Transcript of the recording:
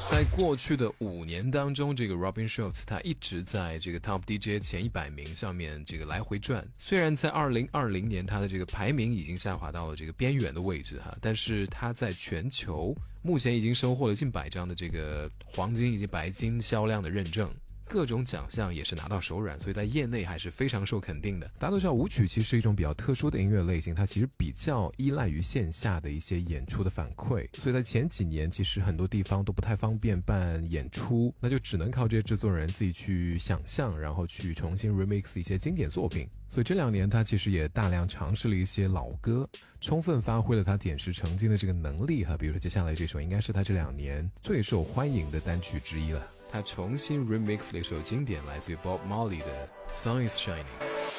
在过去的5年当中，这个 Robin Schulz 他一直在这个 Top DJ 前100名上面这个来回转。虽然在2020年他的这个排名已经下滑到了这个边缘的位置哈，但是他在全球目前已经收获了近100张的这个黄金以及白金销量的认证。各种奖项也是拿到手软，所以在业内还是非常受肯定的。大家都知道舞曲其实是一种比较特殊的音乐类型，它其实比较依赖于线下的一些演出的反馈，所以在前几年其实很多地方都不太方便办演出，那就只能靠这些制作人自己去想象，然后去重新 remix 一些经典作品。所以这2年他其实也大量尝试了一些老歌，充分发挥了他点石成金的这个能力哈。比如说接下来这首应该是他这2年最受欢迎的单曲之一了，他重新 remix 了一首经典来自于 Bob Marley 的 Sun is Shining。